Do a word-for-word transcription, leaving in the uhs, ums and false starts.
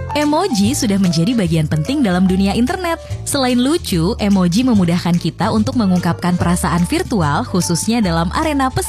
Emoji sudah menjadi bagian penting dalam dunia internet. Selain lucu, emoji memudahkan kita untuk mengungkapkan perasaan virtual, khususnya dalam arena pesan